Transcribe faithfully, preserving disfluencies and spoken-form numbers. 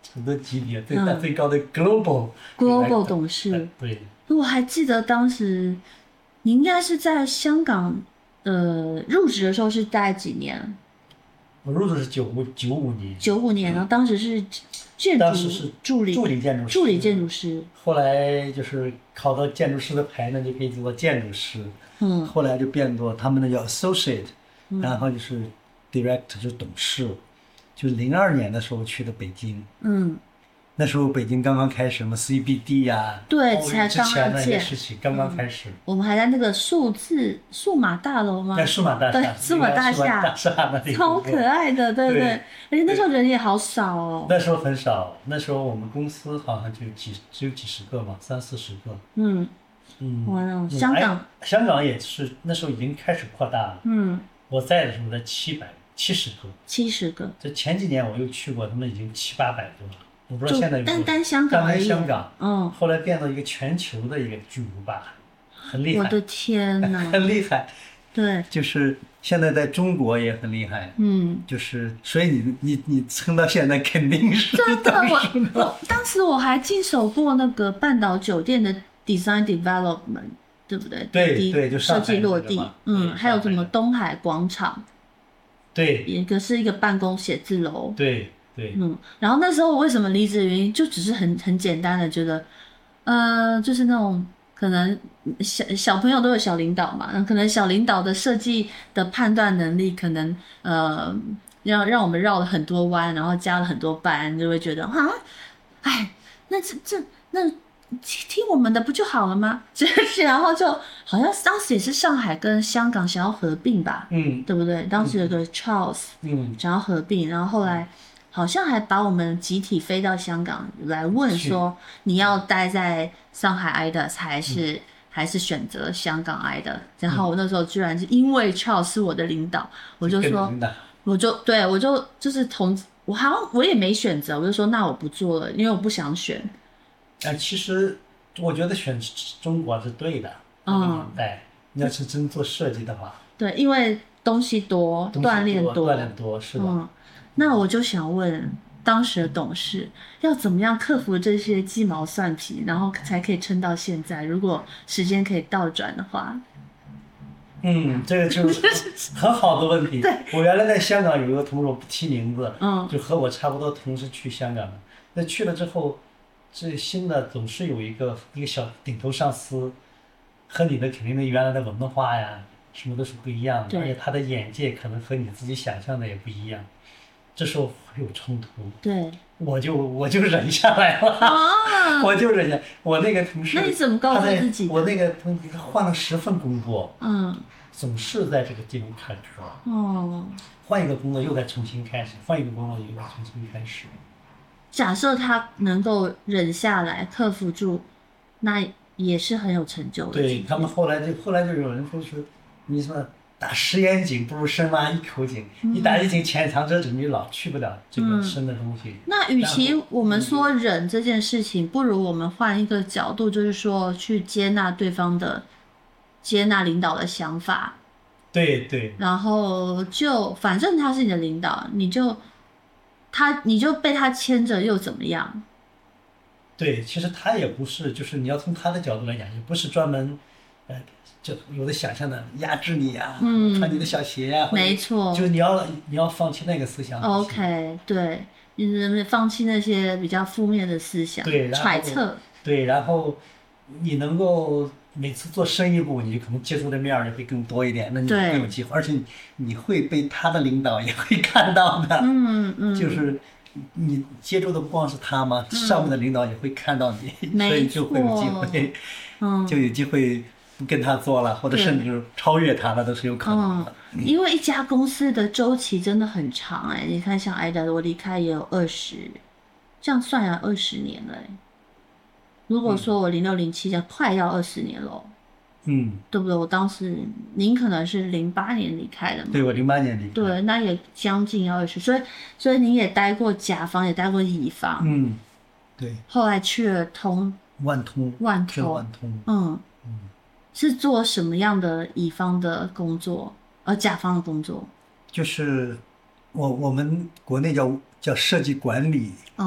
很多级别，最大、嗯、最高的 global global 董事。 对， 我还记得当时你应该是在香港，呃，入职的时候是大概几年？ 我入职是九五九五年。 九五年，然后当时是建筑当时是助理助理建筑师， 助理建筑师。 后来就是考到建筑师的牌呢，就可以做建筑师。 嗯。 后来就变作他们那叫 associate，、嗯、然后就是 director 就是董事。就零二年的时候去的北京。 嗯。 那时候北京刚刚开始什么 C B D 呀、啊， 对，才刚刚那些事情刚刚开始、嗯。 我们还在那个数字数码大楼吗？ 在数码大厦， 对，数码大厦， 大厦超可爱的，对不对？而且那时候人也好少哦。 那时候很少，那时候我们公司好像就几只有几十个嘛，三四十个。 嗯嗯，哇，香港、 哎，香港也是那时候已经开始扩大了。 嗯， 我在的时候才七百七十个， 七十个。 这前几年我又去过，他们已经七八百个了。我不知道现在有单单香港而已， 单香港， 嗯， 后来变到一个全球的一个巨无霸，很厉害。 我的天哪， 很厉害。 对， 就是现在在中国也很厉害， 嗯， 就是所以你你你撑到现在肯定是真的。我我当时我还经手过那个半岛酒店的 design development， 对不对？ 对对，就设计落地，嗯，还有什么东海广场， 对， 一个是一个办公写字楼， 对。对， 嗯，然后那时候我为什么离职的原因，就只是很很简单的觉得，呃，就是那种可能小小朋友都有小领导嘛，可能小领导的设计的判断能力，可能呃让让我们绕了很多弯，然后加了很多班，就会觉得啊，哎，那这这那听我们的不就好了吗？然后就好像当时也是上海跟香港想要合并吧， 嗯， 对不对？当时有个 Charles， 嗯， 想要合并，然后后来。好像还把我们集体飞到香港来问说，你要待在上海 I D A S 还是、嗯、还是选择香港 I D A S？ 然后我那时候居然是因为 Charles 是我的领导，我就说，我就对我就就是同我好像我也没选择，我就说那我不做了，因为我不想选。 啊，其实我觉得选中国是对的，那个年代，你要是真做设计的话， 对，因为东西多，锻炼多， 锻炼多是的。 嗯，那我就想问当时的董事，要怎么样克服这些鸡毛蒜皮，然后才可以撑到现在？如果时间可以倒转的话， 嗯，这个就是很好的问题。 对， 我原来在香港有一个同事，我不提名字， 嗯， 就和我差不多同时去香港的。那去了之后，这新的总是有一个一个小顶头上司，和你的肯定的原来的文化呀，什么都是不一样的，而且他的眼界可能和你自己想象的也不一样。这时候会有冲突， 对， 我就我就忍下来了，啊、我就忍下。我那个同事， 那你怎么告诉自己？ 我那个同事他换了十份工作， 嗯， 总是在这个地方坎坷。 哦， 换一个工作又再重新开始，换一个工作又再重新开始。 假设他能够忍下来，克服住，那也是很有成就的。 对他们后来就后来就有人说是，你说。打十眼井不如深挖一口井，嗯、你打一井浅尝辄止，你老去不了这个深的东西。嗯、 那与其我们说忍这件事情，不如我们换一个角度，就是说去接纳对方的，接纳领导的想法。 对对。 然后就反正他是你的领导，你就他你就被他牵着又怎么样？ 对，其实他也不是，就是你要从他的角度来讲，也不是专门。呃，就有的想象的压制你呀、啊，嗯，穿你的小鞋呀、啊， 没错， 就你要你要放弃那个思想。 OK， 对，你放弃那些比较负面的思想， 对， 揣测， 对，然后你能够每次做深一步，你可能接触的面儿也会更多一点，那你更有机会，而且你会被他的领导也会看到的， 嗯嗯， 就是你接触的不光是他嘛，嗯、上面的领导也会看到你， 所以就会有机会，嗯，就有机会。跟他做了，或者甚至超越他了，都是有可能的。 嗯，因为一家公司的周期真的很长哎、欸，你看像I D A，我离开也有二十，这样算呀二十年了、欸。如果说我零六零七，快要二十年了。 嗯， 对不对？我当时您可能是零八年离开的嘛？ 对，我零八年离开。 对，那也将近要二十，所以所以您也待过甲方，也待过乙方。 嗯，对。 后来去了通万通， 万通， 万通， 嗯嗯。是做什么样的乙方的工作，呃，甲方的工作？ 就是我我们国内叫叫设计管理。